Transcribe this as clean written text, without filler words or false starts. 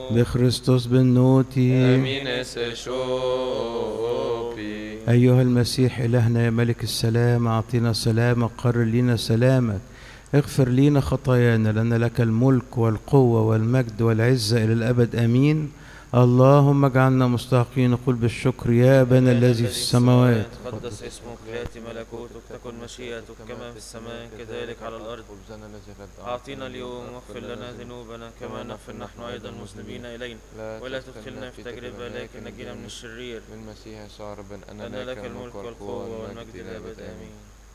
بخريستوس بالنوتي. امين سشوبي. أيها المسيح إلهنا يا ملك السلام، أعطينا سلامك، قرر لنا سلامك، اغفر لنا خطايانا، لأن لك الملك والقوة والمجد والعزة إلى الأبد آمين. اللهم اجعلنا مستحقين نقول بالشكر يا أبانا الذي في السماوات. قدس اسمك، يأتي ملكوتك، تكن مشيئتك كما في السماء كذلك على الأرض. أعطينا اليوم واغفر لنا ذنوبنا كما نغفر نحن أيضا المذنبين إلينا، ولا تدخلنا في تجربة لكن نجينا من الشرير. من المسيح يسوع ربنا أن لك الملك والقوة والمجد إلى الأبد آمين.